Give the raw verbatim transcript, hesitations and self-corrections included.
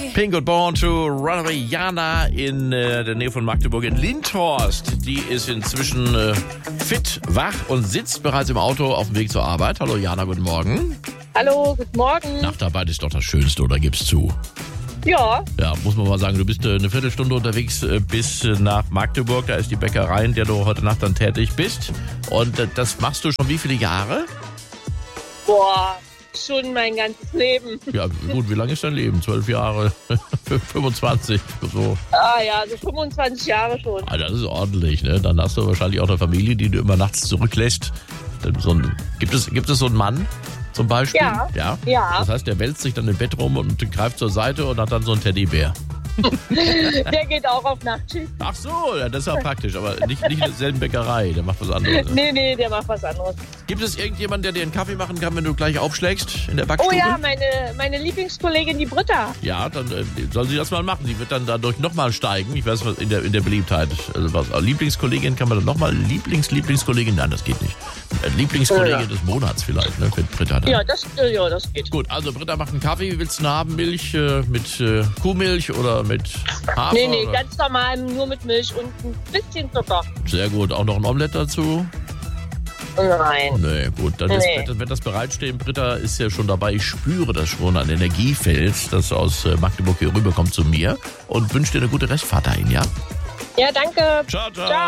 Pink und Born to Runaway. Jana in äh, der Nähe von Magdeburg in Lindhorst. Die ist inzwischen äh, fit, wach und sitzt bereits im Auto auf dem Weg zur Arbeit. Hallo Jana, guten Morgen. Hallo, guten Morgen. Nachtarbeit ist doch das Schönste, oder gibst zu? Ja. Ja, muss man mal sagen, du bist äh, eine Viertelstunde unterwegs äh, bis äh, nach Magdeburg. Da ist die Bäckerei, in der du heute Nacht dann tätig bist. Und äh, das machst du schon wie viele Jahre? Boah, schon mein ganzes Leben. Ja, gut, wie lange ist dein Leben? Zwölf Jahre? fünfundzwanzig? So. Ah ja, so fünfundzwanzig Jahre schon. Ah, das ist ordentlich, ne? Dann hast du wahrscheinlich auch eine Familie, die du immer nachts zurücklässt. So ein, gibt es, gibt es so einen Mann zum Beispiel? Ja, ja. ja. Das heißt, der wälzt sich dann im Bett rum und greift zur Seite und hat dann so einen Teddybär. Der geht auch auf Nachtschicht. Ach so, ja, das ist ja praktisch, aber nicht, nicht in derselben Bäckerei, der macht was anderes. Ne? Nee, nee, der macht was anderes. Gibt es irgendjemanden, der dir einen Kaffee machen kann, wenn du gleich aufschlägst in der Backstube? Oh ja, meine, meine Lieblingskollegin, die Britta. Ja, dann äh, soll sie das mal machen. Die wird dann dadurch nochmal steigen. Ich weiß was in der, in der Beliebtheit. Also was, Lieblingskollegin kann man dann nochmal. Lieblings, Lieblingskollegin, nein, das geht nicht. Äh, Lieblingskollegin ja. des Monats vielleicht, ne? Mit Britta dann. Ja, das, äh, ja, das geht. Gut, also Britta macht einen Kaffee. Wie willst du ihn haben? Milch äh, mit äh, Kuhmilch oder mit Hafer? Nee, nee, oder? ganz normal, nur mit Milch und ein bisschen Zucker. Sehr gut. Auch noch ein Omelett dazu? Nein. Nee, gut. Dann ist, Nee. wenn das bereitstehen, Britta ist ja schon dabei. Ich spüre das schon, ein Energiefeld, das aus äh, Magdeburg hier rüberkommt zu mir. Und wünsche dir eine gute Restfahrt dahin, ja? Ja, danke. Ciao, ciao. Ciao.